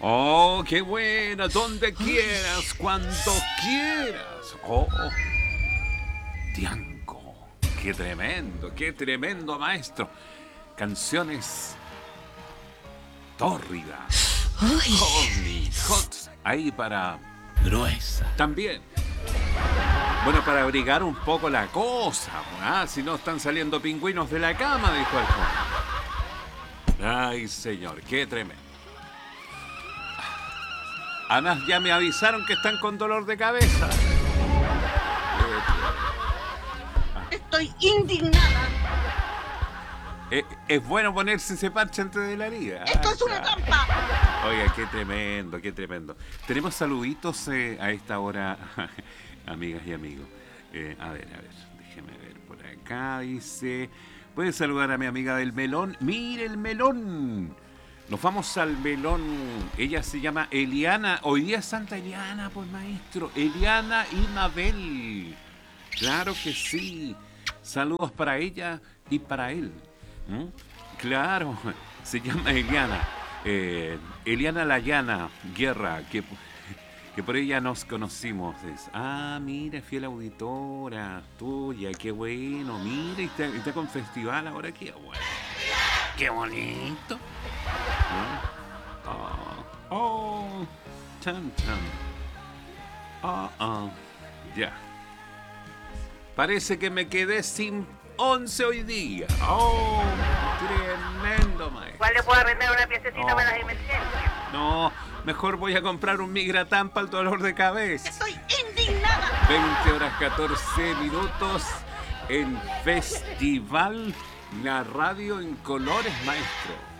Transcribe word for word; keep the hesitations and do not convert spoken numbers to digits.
Oh, qué buena, donde quieras, cuando quieras. Oh, Tianco, qué tremendo, qué tremendo maestro. Canciones tórridas, Uy. horny, hot, ahí para Gruesa. también. Bueno, para abrigar un poco la cosa, ¿ah? Si no están saliendo pingüinos de la cama, dijo el joven. Ay, señor, qué tremendo. Además, ya me avisaron que están con dolor de cabeza. Estoy indignada. Eh, es bueno ponerse ese parche antes de la herida. Esto Ah, es una claro. trampa. Oiga, qué tremendo, qué tremendo. Tenemos saluditos eh, a esta hora, amigas y amigos. Eh, a ver, a ver, déjeme ver por acá. Dice, pueden saludar a mi amiga del melón. ¡Mire el melón! Nos vamos al melón. Ella se llama Eliana. Hoy día es Santa Eliana, pues maestro. Eliana y Mabel. Claro que sí. Saludos para ella y para él. ¿Mm? Claro, se llama Eliana. Eh, Eliana Layana Guerra, que, que por ella nos conocimos. Es, ah, mira, fiel auditora tuya, qué bueno. Mira, y está, está con festival ahora, qué bueno. Qué bonito. Oh, oh, chan, chan. Oh, oh, ya. Parece que me quedé sin once hoy día. Oh, tremendo, maestro. ¿Cuál le puedo arrendar una piececita Oh. para las emergencias? No, mejor voy a comprar un Migratán para el dolor de cabeza. Estoy indignada. veinte horas catorce minutos en Festival La Radio en Colores, maestro.